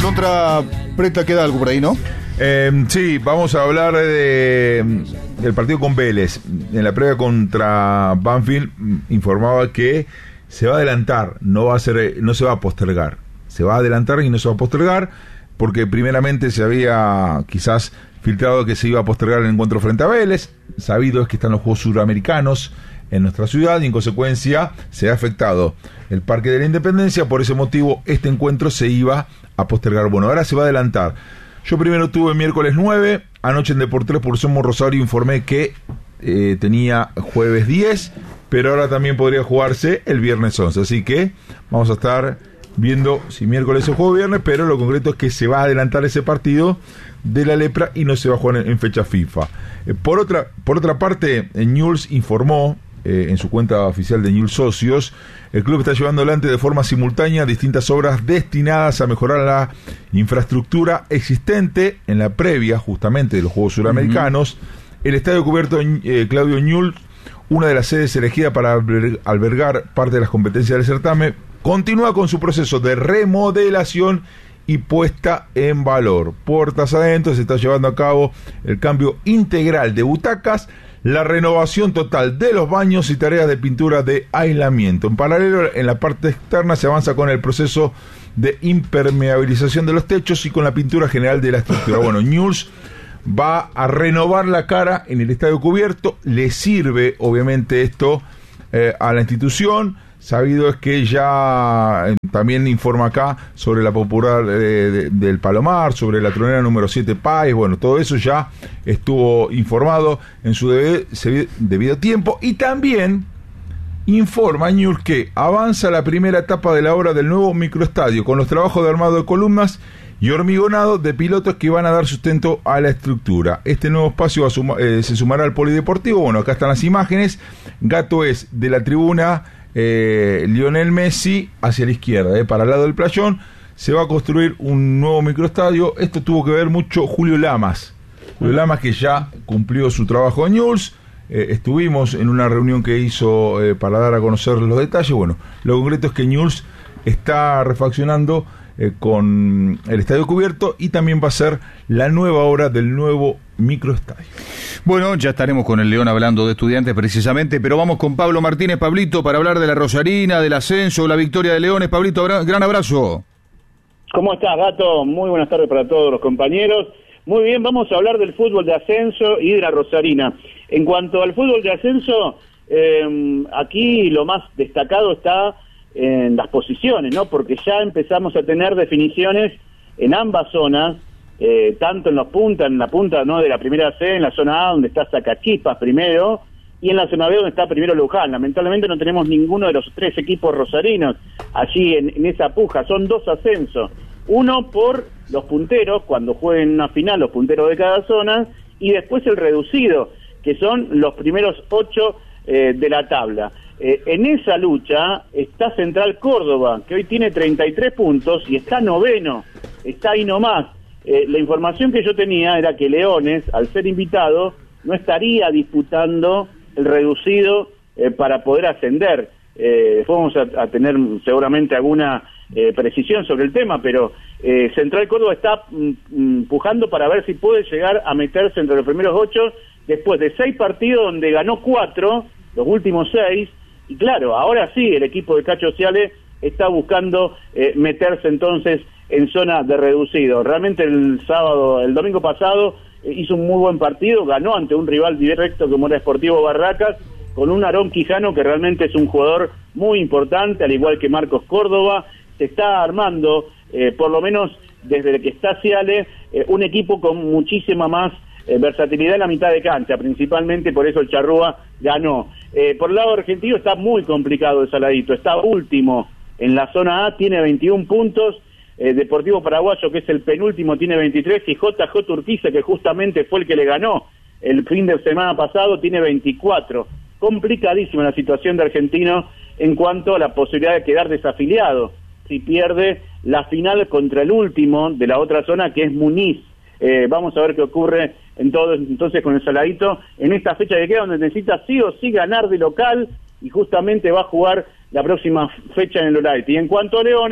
contra Preta queda algo por ahí, ¿no? Sí, vamos a hablar del partido con Vélez. En la previa contra Banfield informaba que se va a adelantar, no se va a postergar. Se va a adelantar y no se va a postergar porque primeramente se había quizás filtrado que se iba a postergar el encuentro frente a Vélez. Sabido es que están los Juegos Suramericanos en nuestra ciudad y en consecuencia se ha afectado el Parque de la Independencia. Por ese motivo este encuentro se iba a postergar. Bueno, ahora se va a adelantar. Yo primero tuve miércoles 9, anoche en Deportes por Somos Rosario informé que tenía jueves 10, pero ahora también podría jugarse el viernes 11, así que vamos a estar viendo si miércoles o juego viernes, pero lo concreto es que se va a adelantar ese partido de la lepra y no se va a jugar en fecha FIFA. Por otra parte, Newell's informó en su cuenta oficial de Newell's Socios, el club está llevando adelante de forma simultánea distintas obras destinadas a mejorar la infraestructura existente en la previa justamente de los Juegos Suramericanos. El estadio cubierto Claudio Newell's, una de las sedes elegidas para albergar parte de las competencias del certamen, continúa con su proceso de remodelación y puesta en valor. Puertas adentro se está llevando a cabo el cambio integral de butacas, la renovación total de los baños y tareas de pintura de aislamiento. En paralelo, en la parte externa se avanza con el proceso de impermeabilización de los techos y con la pintura general de la estructura. Bueno, Newell's va a renovar la cara en el estadio cubierto. Le sirve, obviamente, esto a la institución. Sabido es que ya también informa acá sobre la popular del Palomar, sobre la tronera número 7 Páez. Bueno, todo eso ya estuvo informado en su debido tiempo. Y también informa Newell's que avanza la primera etapa de la obra del nuevo microestadio, con los trabajos de armado de columnas y hormigonado de pilotos que van a dar sustento a la estructura. Este nuevo espacio se sumará al polideportivo. Bueno, acá están las imágenes. Gato es de la tribuna Lionel Messi hacia la izquierda, para el lado del playón. Se va a construir un nuevo microestadio. Esto tuvo que ver mucho Julio Lamas, que ya cumplió su trabajo en Newell's. Estuvimos en una reunión que hizo para dar a conocer los detalles. Bueno, lo concreto es que Newell's está refaccionando con el estadio cubierto y también va a ser la nueva obra del nuevo microestadio. Bueno, ya estaremos con el León hablando de Estudiantes precisamente, pero vamos con Pablo Martínez. Pablito, para hablar de la Rosarina, del ascenso, la victoria de Leones. Pablito, gran abrazo. ¿Cómo estás, Gato? Muy buenas tardes para todos los compañeros. Muy bien, vamos a hablar del fútbol de ascenso y de la Rosarina. En cuanto al fútbol de ascenso, aquí lo más destacado está en las posiciones, ¿no? Porque ya empezamos a tener definiciones en ambas zonas, tanto en la punta, ¿no?, de la primera C, en la zona A, donde está Sacachispas primero, y en la zona B, donde está primero Luján. Lamentablemente no tenemos ninguno de los tres equipos rosarinos allí en esa puja. Son dos ascensos, uno por los punteros, cuando jueguen una final, los punteros de cada zona, y después el reducido, que son los primeros 8 de la tabla. En esa lucha está Central Córdoba, que hoy tiene 33 puntos y está noveno, está ahí nomás. La información que yo tenía era que Leones, al ser invitado, no estaría disputando el reducido para poder ascender. Vamos a tener seguramente alguna precisión sobre el tema, pero Central Córdoba está pujando para ver si puede llegar a meterse entre los primeros 8 después de 6 partidos donde ganó 4, los últimos 6, y claro, ahora sí el equipo de Cacho Ciale está buscando meterse entonces en zona de reducido. Realmente el domingo pasado hizo un muy buen partido, ganó ante un rival directo como era Sportivo Barracas, con un Aarón Quijano que realmente es un jugador muy importante, al igual que Marcos Córdoba. Se está armando, por lo menos desde que está Ciale, un equipo con muchísima más versatilidad en la mitad de cancha, principalmente por eso el Charrúa ganó. Por el lado argentino está muy complicado el Saladito, está último en la zona A, tiene 21 puntos, Deportivo Paraguayo, que es el penúltimo, tiene 23, y JJ Urquiza, que justamente fue el que le ganó el fin de semana pasado, tiene 24. Complicadísima la situación de Argentino en cuanto a la posibilidad de quedar desafiliado si pierde la final contra el último de la otra zona, que es Muniz. Vamos a ver qué ocurre entonces con el Saladito en esta fecha que queda, donde necesita sí o sí ganar de local, y justamente va a jugar la próxima fecha en el Olarte. Y en cuanto a Leones,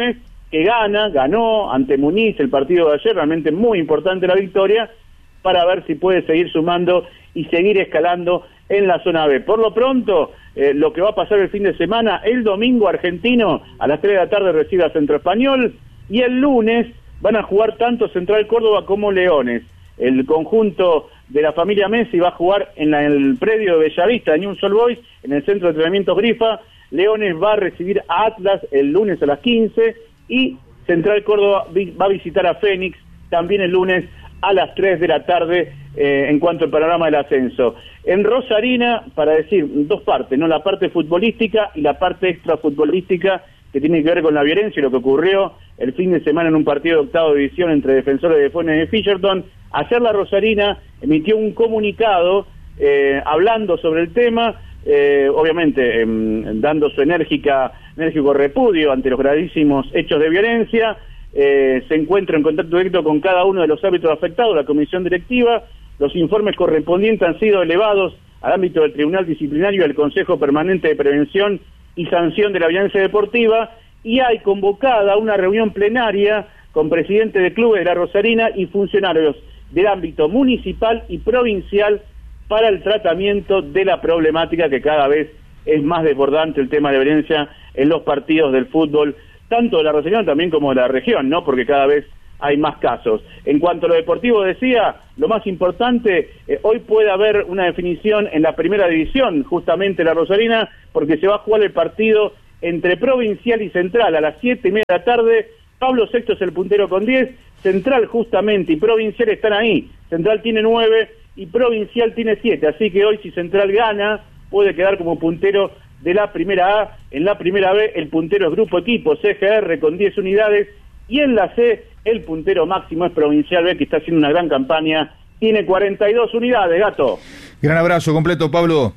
que ganó ante Muniz el partido de ayer, realmente muy importante la victoria, para ver si puede seguir sumando y seguir escalando en la zona B. Por lo pronto, lo que va a pasar el fin de semana, el domingo Argentino a las 3 de la tarde recibe a Centro Español, y el lunes van a jugar tanto Central Córdoba como Leones. El conjunto de la familia Messi va a jugar en el predio de Bellavista de Newell's Old Boys, en el centro de entrenamientos Grifa. Leones va a recibir a Atlas el lunes a las 15, y Central Córdoba va a visitar a Fénix también el lunes a las 3 de la tarde, en cuanto al panorama del ascenso. En Rosarina, para decir dos partes, ¿no? La parte futbolística y la parte extrafutbolística, que tiene que ver con la violencia y lo que ocurrió el fin de semana en un partido de octava división entre Defensores de Funes y Fisherton. Ayer la Rosarina emitió un comunicado hablando sobre el tema, obviamente dando su enérgico repudio ante los gravísimos hechos de violencia. Se encuentra en contacto directo con cada uno de los árbitros afectados, la comisión directiva. Los informes correspondientes han sido elevados al ámbito del Tribunal Disciplinario y del Consejo Permanente de Prevención y Sanción de la Violencia Deportiva, y hay convocada una reunión plenaria con presidentes de clubes de la Rosarina y funcionarios del ámbito municipal y provincial para el tratamiento de la problemática, que cada vez es más desbordante, el tema de violencia en los partidos del fútbol, tanto de la Rosarina también como de la región, ¿no? Porque cada vez hay más casos. En cuanto a lo deportivo, decía, lo más importante, hoy puede haber una definición en la primera división, justamente la Rosarina, porque se va a jugar el partido entre Provincial y Central a las 7:30 de la tarde. Pablo VI es el puntero con 10, Central justamente y Provincial están ahí. Central tiene 9 y Provincial tiene 7, así que hoy si Central gana, puede quedar como puntero de la primera A. En la primera B el puntero es Grupo Equipo, CGR, con 10 unidades, y en la C el puntero máximo es Provincial B, que está haciendo una gran campaña, tiene 42 unidades, Gato. Gran abrazo completo, Pablo.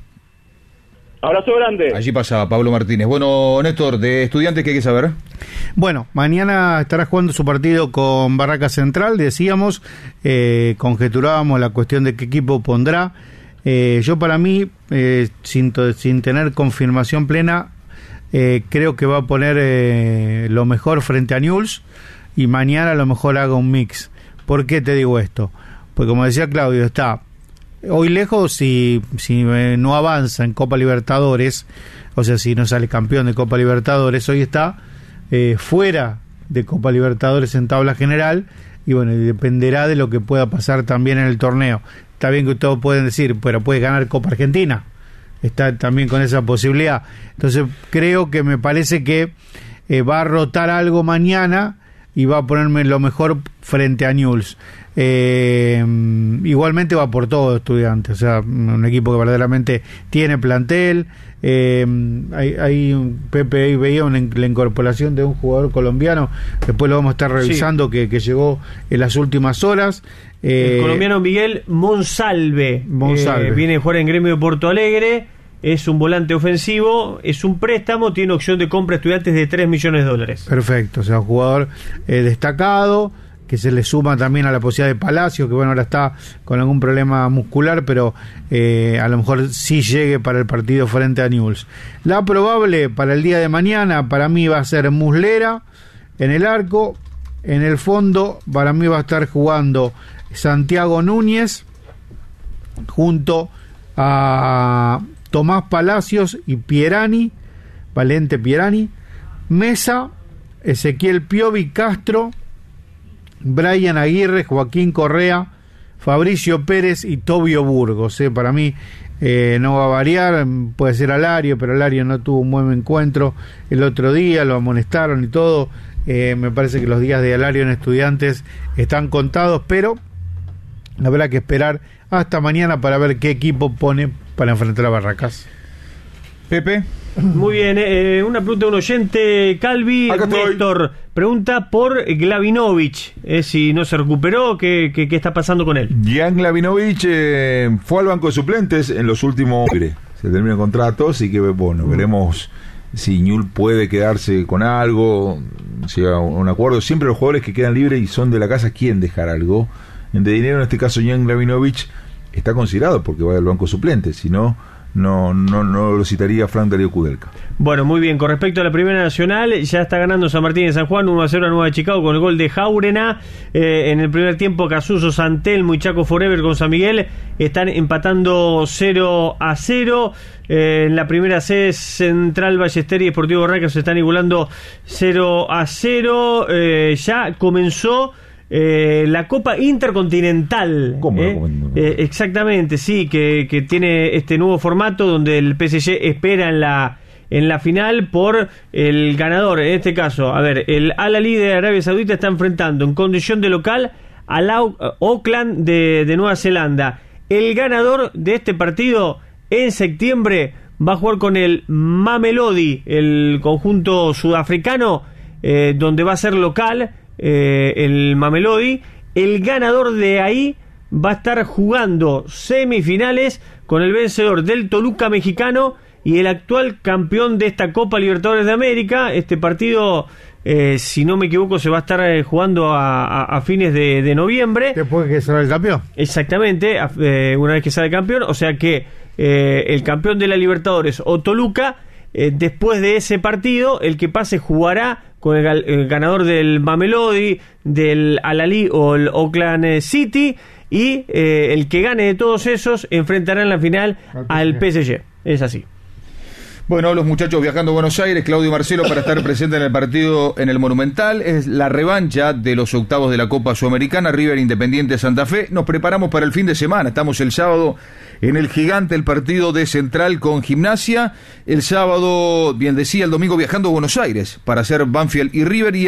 Abrazo grande. Allí pasaba Pablo Martínez. Bueno, Néstor, de Estudiantes, ¿qué hay que saber? Bueno, mañana estará jugando su partido con Barraca Central, decíamos, conjeturábamos la cuestión de qué equipo pondrá. Yo para mí, sin tener confirmación plena, creo que va a poner lo mejor frente a Newell's, y mañana a lo mejor haga un mix. ¿Por qué te digo esto? Porque como decía Claudio, está hoy lejos si no avanza en Copa Libertadores, o sea, si no sale campeón de Copa Libertadores, hoy está fuera de Copa Libertadores en tabla general, y bueno, dependerá de lo que pueda pasar también en el torneo. Está bien que todos pueden decir, pero puede ganar Copa Argentina, está también con esa posibilidad. Entonces creo que me parece que va a rotar algo mañana y va a ponerme lo mejor frente a Newell's. Igualmente va por todo Estudiantes, o sea, un equipo que verdaderamente tiene plantel. Hay Pepe ahí veía la incorporación de un jugador colombiano, después lo vamos a estar revisando, sí, que llegó en las últimas horas. El colombiano Miguel Monsalve. Viene a jugar en Gremio de Porto Alegre, es un volante ofensivo, es un préstamo, tiene opción de compra a Estudiantes de $3 millones. Perfecto, o sea, un jugador destacado, que se le suma también a la posibilidad de Palacio, que bueno, ahora está con algún problema muscular, pero a lo mejor sí llegue para el partido frente a Newell's. La probable para el día de mañana para mí va a ser Muslera en el arco. En el fondo para mí va a estar jugando Santiago Núñez junto a Tomás Palacios y Pierani, Valente Pierani, Mesa, Ezequiel Piovi, Castro, Brian Aguirre, Joaquín Correa, Fabricio Pérez y Tobio Burgos. Para mí no va a variar, puede ser Alario, pero Alario no tuvo un buen encuentro el otro día, lo amonestaron y todo. Me parece que los días de Alario en Estudiantes están contados, pero habrá que esperar hasta mañana para ver qué equipo pone para enfrentar a Barracas. Pepe. Muy bien, una pregunta de un oyente, Calvi. Néstor pregunta por Glavinovich, si no se recuperó, ¿qué está pasando con él? Jan Glavinovich fue al banco de suplentes en los últimos... Se termina el contrato, así que bueno, veremos si Newell's puede quedarse con algo, si hay un acuerdo. Siempre los jugadores que quedan libres y son de la casa quieren dejar algo de dinero. En este caso Jan Glavinovich está considerado porque va al banco suplente, si no no lo citaría Frank Darío Kudelka. Bueno, muy bien. Con respecto a la Primera Nacional, ya está ganando San Martín de San Juan 1-0 a Nueva Chicago con el gol de Jaurena. En el primer tiempo, Casuso, Santelmo y Chaco Forever con San Miguel están empatando 0-0. En la primera C, Central Ballester y Deportivo Barracas se están igualando 0-0. Ya comenzó la Copa Intercontinental. ¿Cómo? Exactamente, sí, que tiene este nuevo formato donde el PSG espera en la final por el ganador. En este caso, a ver, el Al Ahly de Arabia Saudita está enfrentando en condición de local al Auckland de Nueva Zelanda. El ganador de este partido en septiembre va a jugar con el Mamelodi, el conjunto sudafricano, donde va a ser local el Mamelodi. El ganador de ahí va a estar jugando semifinales con el vencedor del Toluca mexicano y el actual campeón de esta Copa Libertadores de América. Este partido, si no me equivoco, se va a estar jugando a fines de noviembre. ¿Después que salga el campeón? Exactamente, una vez que sale campeón. O sea que el campeón de la Libertadores o Toluca, después de ese partido, el que pase jugará con el ganador del Mamelodi, del Al Ahly o el Auckland City, y el que gane de todos esos enfrentará en la final al PSG. Es así. Bueno, los muchachos viajando a Buenos Aires, Claudio y Marcelo, para estar presentes en el partido en el Monumental. Es la revancha de los octavos de la Copa Sudamericana, River Independiente Santa Fe. Nos preparamos para el fin de semana. Estamos el sábado en el Gigante, el partido de Central con Gimnasia. El sábado, bien decía, el domingo viajando a Buenos Aires para hacer Banfield y River. Y